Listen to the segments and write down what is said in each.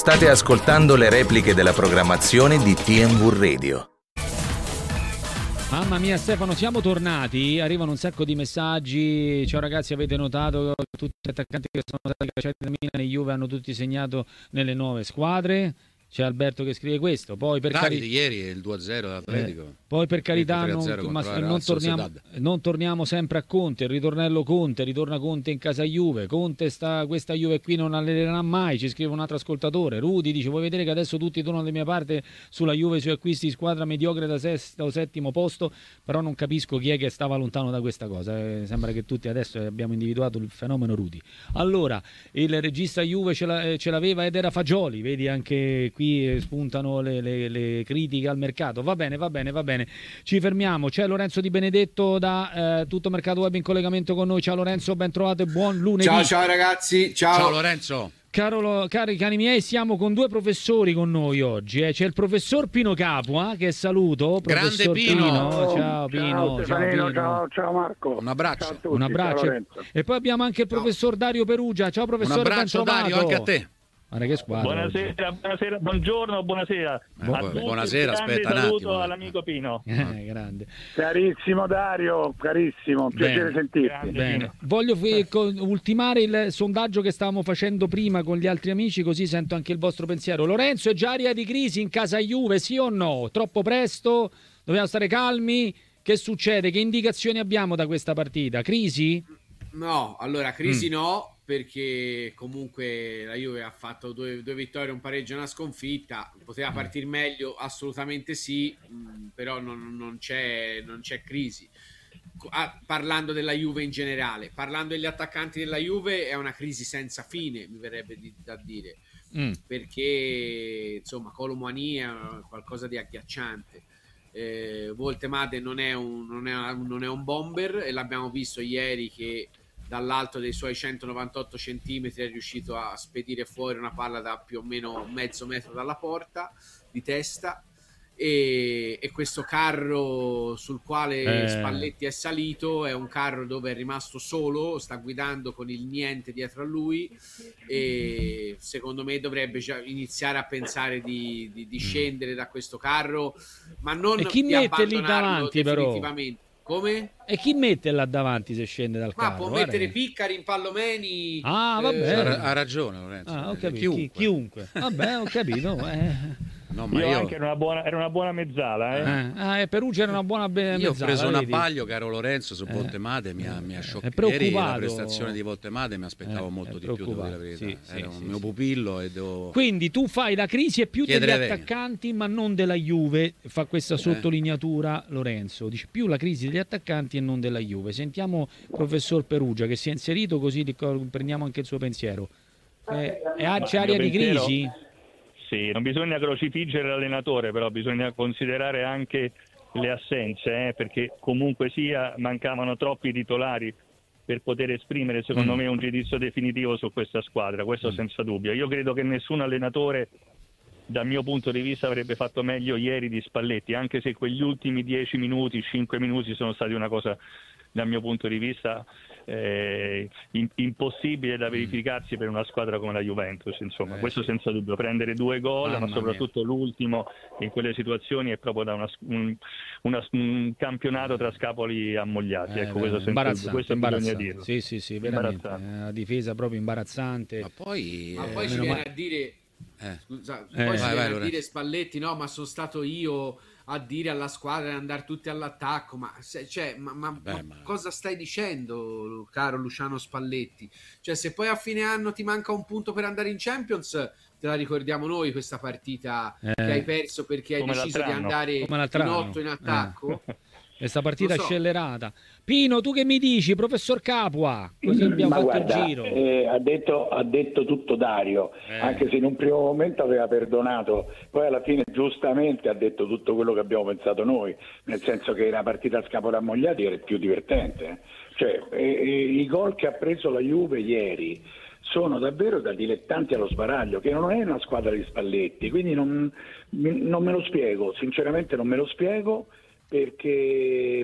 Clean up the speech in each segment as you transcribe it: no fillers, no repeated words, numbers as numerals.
State ascoltando le repliche della programmazione di TNV Radio. Mamma mia Stefano, siamo tornati, arrivano un sacco di messaggi. Ciao ragazzi, avete notato tutti gli attaccanti che sono stati cacciati da Milan e Juve hanno tutti segnato nelle nuove squadre? C'è Alberto che scrive questo. Poi per ieri il 2-0 dell'Atletico. Poi per carità non torniamo sempre a Conte, il ritornello Conte, ritorna Conte in casa Juve, questa Juve qui non allenerà mai, ci scrive un altro ascoltatore. Rudy dice: vuoi vedere che adesso tutti tornano da mia parte sulla Juve, sui acquisti di squadra mediocre da sesto o settimo posto, però non capisco chi è che stava lontano da questa cosa. Sembra che tutti adesso abbiamo individuato il fenomeno Rudy. Allora, il regista Juve ce l'aveva ed era Fagioli, vedi anche qui spuntano le critiche al mercato. Va bene, ci fermiamo. C'è Lorenzo Di Benedetto da Tutto Mercato Web in collegamento con noi. Ciao Lorenzo, ben trovato e buon lunedì. Ciao ragazzi, ciao Lorenzo. Cari cani miei, siamo con due professori con noi oggi. C'è il professor Pino Capua, che saluto. Grande Pino. Ciao Pino. Ciao Marco. Un abbraccio. Un abbraccio. E poi abbiamo anche il professor Dario Perugia. Ciao professore, un abbraccio Dario, anche a te. Che squadra. Buonasera, buongiorno, buonasera. Buonasera, aspetta un saluto attimo. all'amico Pino. Grande. Carissimo Dario, carissimo, piacere sentirti. Bene. Voglio ultimare il sondaggio che stavamo facendo prima con gli altri amici, così sento anche il vostro pensiero. Lorenzo, è già area di crisi in casa Juve, sì o no? Troppo presto? Dobbiamo stare calmi? Che succede? Che indicazioni abbiamo da questa partita? Crisi? No, allora crisi no, perché comunque la Juve ha fatto due vittorie, un pareggio e una sconfitta. Poteva partire meglio, assolutamente sì, però non c'è crisi. Parlando della Juve in generale, parlando degli attaccanti della Juve, è una crisi senza fine, mi verrebbe da dire, perché insomma Kolo Muani è qualcosa di agghiacciante. Voltemade non è un bomber, e l'abbiamo visto ieri che dall'alto dei suoi 198 centimetri è riuscito a spedire fuori una palla da più o meno mezzo metro dalla porta di testa, e questo carro sul quale Spalletti è salito è un carro dove è rimasto solo, sta guidando con il niente dietro a lui, e secondo me dovrebbe già iniziare a pensare di scendere da questo carro, ma non e chi di mette lì abbandonarlo davanti definitivamente. Però? Come? E chi mette là davanti se scende dal carro? Ma può mettere Piccari, Impallomeni. Vabbè. Ha ragione Lorenzo. Ho capito. Chiunque. Vabbè, ho capito. No, ma io anche era una buona mezzala. Perugia era una buona mezzala. Io ho preso un abbaglio, caro Lorenzo, su Voltemade, mi ha scioccato. Ieri la prestazione di Voltemade mi aspettavo molto di più, devo dire la verità. Era un mio pupillo e Quindi tu fai la crisi è più degli attaccanti, ma non della Juve. Fa questa sottolineatura Lorenzo. Dice più la crisi degli attaccanti e non della Juve. Sentiamo il professor Perugia che si è inserito, così prendiamo anche il suo pensiero. C'è area di crisi? Sì, non bisogna crocifiggere l'allenatore, però bisogna considerare anche le assenze, perché comunque sia mancavano troppi titolari per poter esprimere, secondo me, un giudizio definitivo su questa squadra, questo senza dubbio. Io credo che nessun allenatore, dal mio punto di vista, avrebbe fatto meglio ieri di Spalletti, anche se quegli ultimi 10 minuti, 5 minuti sono stati una cosa, dal mio punto di vista, impossibile da verificarsi per una squadra come la Juventus, insomma. Questo senza dubbio. Prendere 2 gol, ma soprattutto l'ultimo in quelle situazioni, è proprio da un campionato tra scapoli ammogliati. Ecco, questo senza dubbio, questo bisogna dirlo. Sì, veramente. Una difesa proprio imbarazzante. Ma poi ci viene a dire a dire Spalletti, no, ma sono stato io a dire alla squadra di andare tutti all'attacco, ma cosa stai dicendo, caro Luciano Spalletti? Cioè, se poi a fine anno ti manca un punto per andare in Champions, te la ricordiamo noi questa partita che hai perso perché hai deciso di andare in 8 in attacco? Questa partita scellerata. Pino, tu che mi dici, professor Capua? Così abbiamo fatto il giro. Ha detto tutto Dario, anche se in un primo momento aveva perdonato, poi alla fine giustamente ha detto tutto quello che abbiamo pensato noi, nel senso che la partita a scapoli ammogliati era più divertente. Cioè, i gol che ha preso la Juve ieri sono davvero da dilettanti allo sbaraglio, che non è una squadra di Spalletti, quindi non me lo spiego, sinceramente non me lo spiego. Perché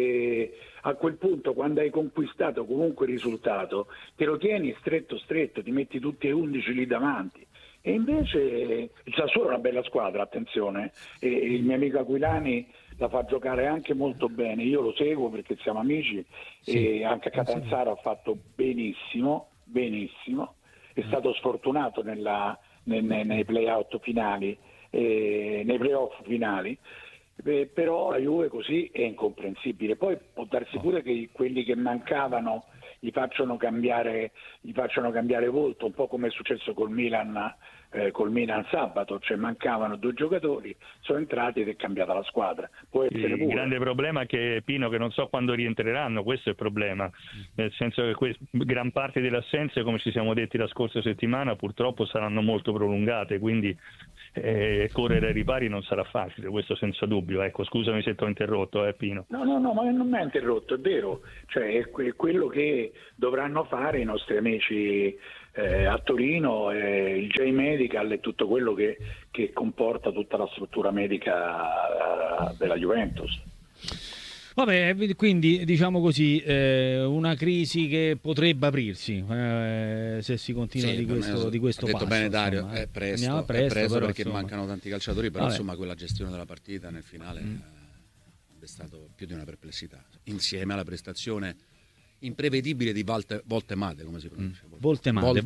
a quel punto, quando hai conquistato comunque il risultato, te lo tieni stretto, ti metti tutti e 11 lì davanti. E invece il Sassuolo è una bella squadra, attenzione, e il mio amico Aquilani la fa giocare anche molto bene, io lo seguo perché siamo amici, e anche a Catanzaro ha fatto benissimo, è stato sfortunato nei play-out finali, nei play-off finali, però la Juve così è incomprensibile. Poi può darsi pure che quelli che mancavano gli facciano cambiare volto, un po' come è successo col Milan sabato, cioè mancavano 2 giocatori, sono entrati ed è cambiata la squadra. Può essere il grande problema è che Pino, che non so quando rientreranno, questo è il problema, nel senso che gran parte delle assenze, come ci siamo detti la scorsa settimana, purtroppo saranno molto prolungate, quindi correre ai ripari non sarà facile, questo senza dubbio. Ecco, scusami se ti ho interrotto, Pino. No, ma non mi ha interrotto, è vero, cioè è quello che dovranno fare i nostri amici a Torino, il J-Medical e tutto quello che comporta tutta la struttura medica della Juventus. Vabbè, quindi diciamo così, una crisi che potrebbe aprirsi se si continua di questo passo. Ha detto bene Dario, insomma, è presto però, perché insomma, mancano tanti calciatori, però vabbè. insomma quella gestione della partita nel finale è stato più di una perplessità, insieme alla prestazione imprevedibile di Voltemade, come si pronuncia? Voltemade.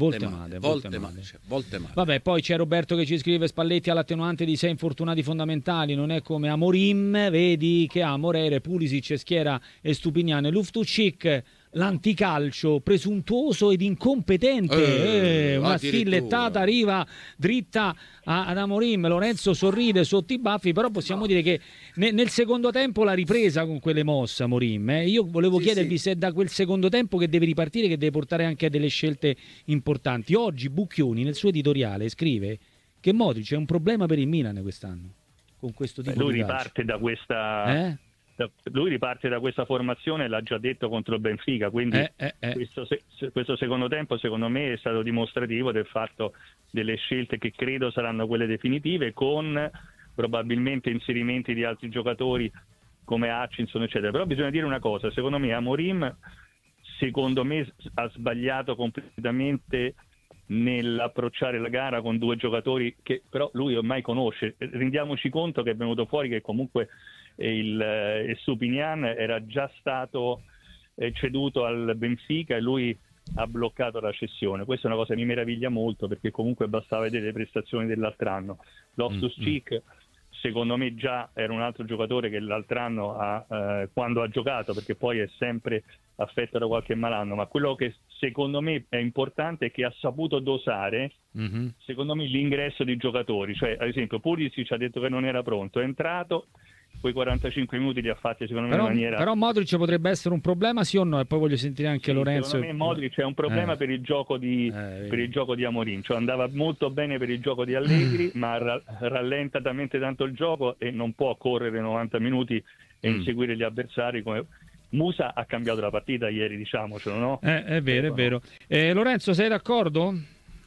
Vabbè, poi c'è Roberto che ci scrive: Spalletti ha l'attenuante di 6 infortunati fondamentali, non è come Amorim, vedi che ha Morere, Pulisic, Schiera e Stupinian, Luftucic, l'anticalcio presuntuoso ed incompetente, una stillettata arriva dritta ad Amorim. Lorenzo sorride sotto i baffi, però possiamo dire che nel secondo tempo l'ha ripresa con quelle mosse Amorim. Io volevo chiedervi se da quel secondo tempo che deve ripartire, che deve portare anche a delle scelte importanti. Oggi Bucchioni nel suo editoriale scrive che Modric è un problema per il Milan quest'anno con questo tipo lui di riparte da questa lui riparte da questa formazione, l'ha già detto contro il Benfica, quindi questo secondo tempo secondo me è stato dimostrativo del fatto delle scelte che credo saranno quelle definitive, con probabilmente inserimenti di altri giocatori come Hutchinson eccetera. Però bisogna dire una cosa, secondo me Amorim ha sbagliato completamente nell'approcciare la gara con 2 giocatori che però lui ormai conosce. Rendiamoci conto che è venuto fuori che comunque il Stupinian era già stato ceduto al Benfica e lui ha bloccato la cessione. Questa è una cosa che mi meraviglia molto, perché comunque bastava vedere le prestazioni dell'altro anno. Loftus-Cheek secondo me già era un altro giocatore che l'altro anno quando ha giocato, perché poi è sempre affetto da qualche malanno, ma quello che secondo me è importante è che ha saputo dosare secondo me l'ingresso di giocatori. Cioè ad esempio Pulisic ha detto che non era pronto, è entrato, quei 45 minuti li ha fatti secondo me in maniera... Però Modric potrebbe essere un problema, sì o no? E poi voglio sentire anche Lorenzo. Secondo me Modric è un problema per il gioco di Amorim, cioè andava molto bene per il gioco di Allegri, ma rallenta talmente tanto il gioco e non può correre 90 minuti e inseguire gli avversari come... Musa ha cambiato la partita ieri, diciamocelo, no? È vero. Lorenzo, sei d'accordo?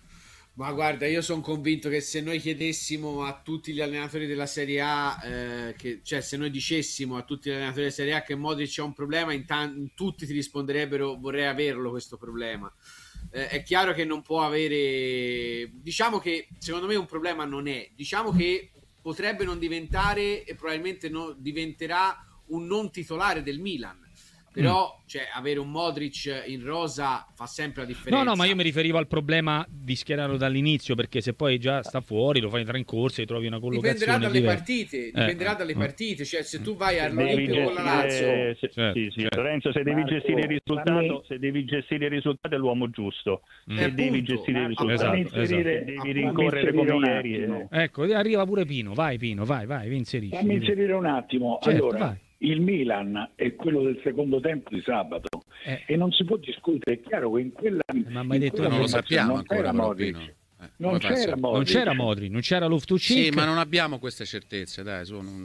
Ma guarda, io sono convinto che se noi chiedessimo a tutti gli allenatori della Serie A, se noi dicessimo a tutti gli allenatori della Serie A che Modric ha un problema, tutti ti risponderebbero vorrei averlo questo problema. È chiaro che non può avere, diciamo che secondo me un problema non è, diciamo che potrebbe non diventare e probabilmente diventerà un non titolare del Milan. Però avere un Modric in rosa fa sempre la differenza. No, ma io mi riferivo al problema di schierarlo dall'inizio, perché se poi già sta fuori, lo fai entrare in corsa e trovi una collocazione dipenderà dalle partite, cioè se tu vai all'Olimpio con la Lazio Lorenzo, se devi gestire il risultato è l'uomo giusto, se devi gestire il risultato devi rincorrere come ieri. Ecco, arriva pure Pino, vai Pino, vai, vi inserisci. Fammi inserire un attimo. Allora, vai. Il Milan è quello del secondo tempo di sabato e non si può discutere. È chiaro che in quella non lo sappiamo ancora, Modric. Non c'era Modric, non c'era Loftus-Cheek. Sì, ma non abbiamo queste certezze, dai,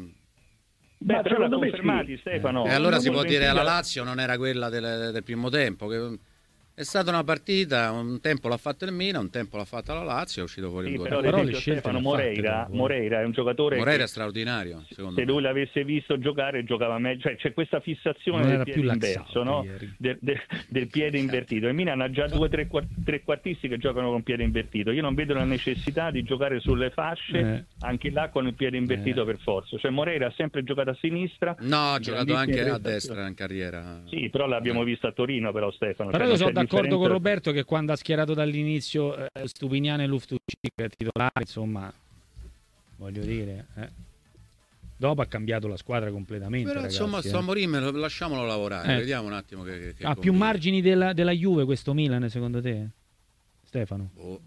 però l'hanno confermati, Stefano. E allora si può dire alla Lazio non era quella del primo tempo, che È stata una partita, un tempo l'ha fatta il Milan, un tempo l'ha fatta la Lazio, è uscito fuori il gol. Però le Stefano Moreira è un giocatore Moreira è straordinario, secondo me. Se lui l'avesse visto giocare giocava meglio, cioè c'è questa fissazione del piede inverso, no? del piede invertito. Il Milan ha già 2 o 3 trequartisti che giocano con piede invertito. Io non vedo la necessità di giocare sulle fasce anche là con il piede invertito per forza. Cioè Moreira ha sempre giocato a sinistra. No, ha giocato anche a destra in carriera. Sì, però l'abbiamo visto a Torino, però Stefano. Però io sono d'accordo con Roberto che quando ha schierato dall'inizio Stupinian e Loftus-Cheek titolare, insomma, voglio dire, dopo ha cambiato la squadra completamente. Però ragazzi, insomma sto Amorim lasciamolo lavorare, vediamo un attimo che ha più margini della Juve questo Milan, secondo te, Stefano?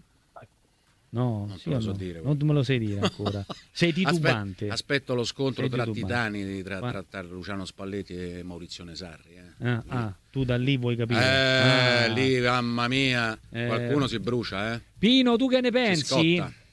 No, non te lo so dire. Non me lo sai dire ancora. Sei titubante. Aspetto lo scontro tra titani, tra Luciano Spalletti e Maurizio Nesarri. Tu da lì vuoi capire? Lì, mamma mia, qualcuno si brucia. Pino, tu che ne pensi?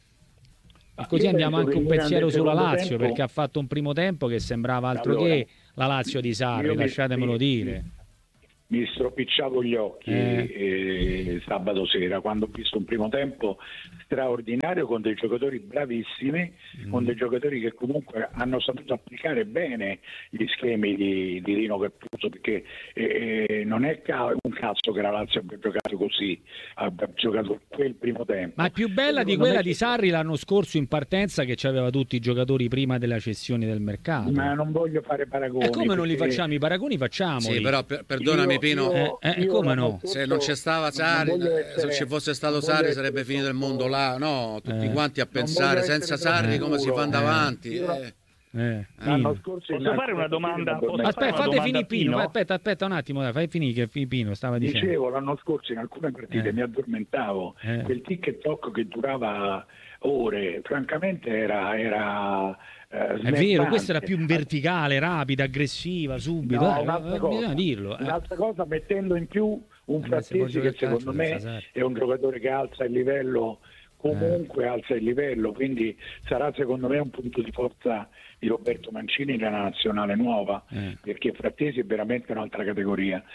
E così andiamo anche un pensiero sulla Lazio, perché ha fatto un primo tempo che sembrava altro che la Lazio di Sarri, lasciatemelo dire. Mi stropicciavo gli occhi sabato sera quando ho visto un primo tempo straordinario con dei giocatori bravissimi, con dei giocatori che comunque hanno saputo applicare bene gli schemi di Rino Gattuso, perché non è un caso che la Lazio abbia giocato così, abbia giocato quel primo tempo. Ma più bella di quella di Sarri l'anno scorso in partenza, che c'aveva tutti i giocatori prima della cessione del mercato. Ma non voglio fare paragoni. E come non li facciamo? I paragoni facciamoli. Sì, però perdonami Pino, come no? Se non c'è stava Sarri, se ci fosse stato Sarri sarebbe finito il mondo là. No, tutti quanti a pensare senza Sarri come si fa avanti. L'anno scorso posso fare una domanda? Aspetta, fate finire Pino. Aspetta un attimo, fai finire che Pino stava dicendo. Dicevo, l'anno scorso in alcune partite mi addormentavo, quel tic e toc che durava ore, francamente era è vero, questa era più verticale, rapida, aggressiva, subito. Bisogna dirlo. Un'altra cosa, mettendo in più un Frattesi che secondo me è un giocatore che alza il livello, comunque alza il livello, quindi sarà secondo me un punto di forza di Roberto Mancini nella nazionale nuova, perché Frattesi è veramente un'altra categoria.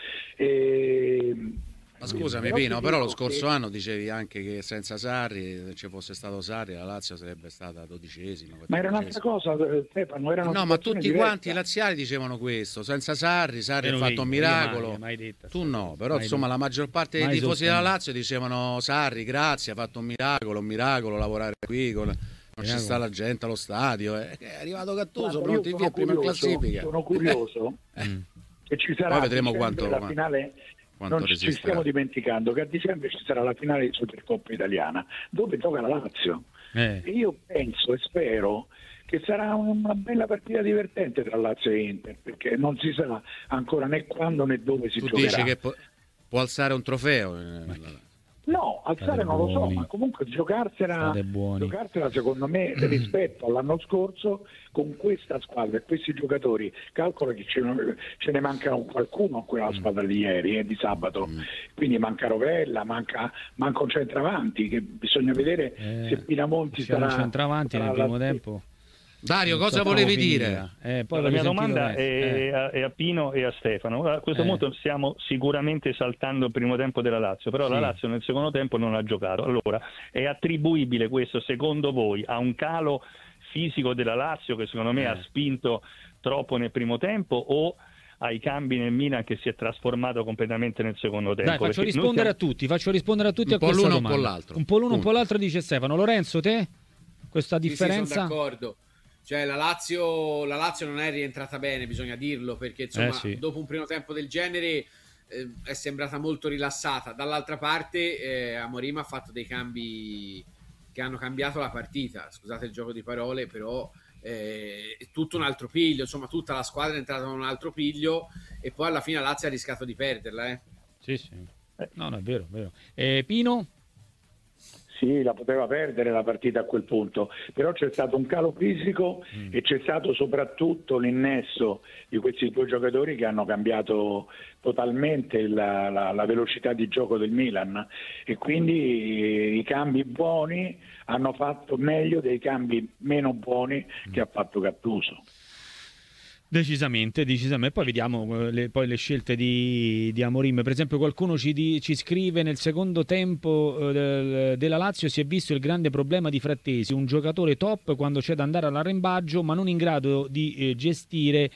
Ma scusami Pino, però lo scorso anno dicevi anche che senza Sarri, se ci fosse stato Sarri, la Lazio sarebbe stata 12esima. Ma era un'altra cosa, Stefano. No, ma tutti quanti i laziali dicevano questo, senza Sarri ha fatto un miracolo. Tu no, però insomma la maggior parte dei tifosi della Lazio dicevano Sarri, grazie, ha fatto un miracolo lavorare qui, non ci sta la gente allo stadio, è arrivato Gattuso, pronti via, prima in classifica. Sono curioso che ci sarà. Poi vedremo quanto la finale. Non ci stiamo dimenticando che a dicembre ci sarà la finale di Supercoppa italiana dove gioca la Lazio e io penso e spero che sarà una bella partita divertente tra Lazio e Inter, perché non si sa ancora né quando né dove si giocherà. Tu dici che può alzare un trofeo? No, alzare non lo so, ma comunque giocarsela secondo me rispetto all'anno scorso con questa squadra e questi giocatori. Calcola che ce ne mancano qualcuno a quella squadra di ieri, di sabato, quindi manca Rovella, manca un centravanti, che bisogna vedere se Pinamonti sarà un centravanti nel primo tempo. Dario, cosa volevi dire? Poi la mia domanda è a Pino e a Stefano. A questo punto stiamo sicuramente saltando il primo tempo della Lazio, però la Lazio nel secondo tempo non ha giocato. Allora, è attribuibile questo, secondo voi, a un calo fisico della Lazio che secondo me ha spinto troppo nel primo tempo, o ai cambi nel Milan che si è trasformato completamente nel secondo tempo? Dai, faccio rispondere a tutti a questa domanda. Un po' l'altro. Un po' l'uno, un po' l'altro, dice Stefano. Lorenzo, te? Questa differenza? Sì, sono d'accordo. Cioè la Lazio non è rientrata bene, bisogna dirlo, perché insomma dopo un primo tempo del genere è sembrata molto rilassata. Dall'altra parte Amorim ha fatto dei cambi che hanno cambiato la partita, scusate il gioco di parole, però è tutto un altro piglio, insomma tutta la squadra è entrata in un altro piglio e poi alla fine la Lazio ha rischiato di perderla. Sì. No, è vero. Pino? Sì, la poteva perdere la partita a quel punto, però c'è stato un calo fisico e c'è stato soprattutto l'innesso di questi due giocatori che hanno cambiato totalmente la velocità di gioco del Milan, e quindi i cambi buoni hanno fatto meglio dei cambi meno buoni che ha fatto Gattuso. Decisamente. Poi vediamo le scelte di Amorim. Per esempio, qualcuno ci scrive: nel secondo tempo della Lazio si è visto il grande problema di Frattesi, un giocatore top quando c'è da andare all'arrembaggio, ma non in grado di gestire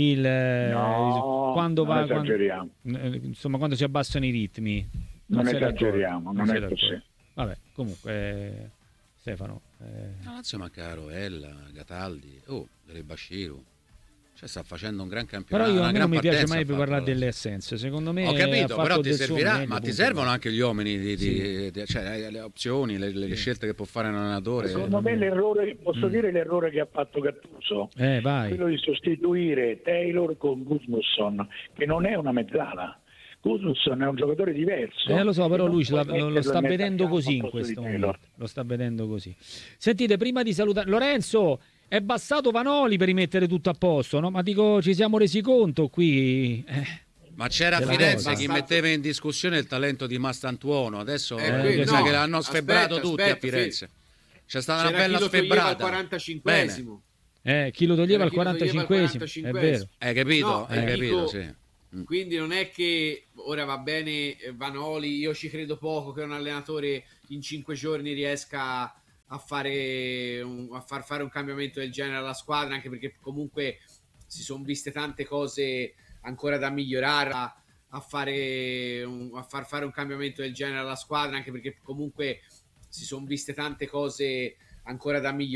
quando va, esageriamo. Insomma, quando si abbassano i ritmi. Non esageriamo, non è così. Vabbè, comunque, Stefano. La Lazio manca Rovella, Cataldi, Bashiru. Cioè sta facendo un gran campionato. Però a me non mi piace mai parlare delle assenze. Secondo me ho capito, però ti servirà, ma ti servono anche gli uomini cioè le opzioni, le scelte che può fare un allenatore. Secondo me l'errore, posso dire l'errore che ha fatto Gattuso, vai. quello di sostituire Taylor con Gudmundsson, che non è una mezzala. Gudmundsson è un giocatore diverso. Lo so, però lui lo sta vedendo così in questo momento. Lo sta vedendo così. Sentite, prima di salutare Lorenzo, è bastato Vanoli per rimettere tutto a posto, no? Ma dico, ci siamo resi conto qui. Ma c'era a Firenze chi metteva in discussione il talento di Mastantuono. Adesso che l'hanno sfebbrato tutti a Firenze. C'è stata una bella sfebbrata. Al 45esimo. Chi lo toglieva al 45esimo, è vero. Hai capito? Dico, sì. Quindi non è che ora va bene Vanoli, io ci credo poco che un allenatore in 5 giorni riesca a far fare un cambiamento del genere alla squadra, anche perché comunque si sono viste tante cose ancora da migliorare, a far fare un cambiamento del genere alla squadra, anche perché comunque si sono viste tante cose ancora da migliorare.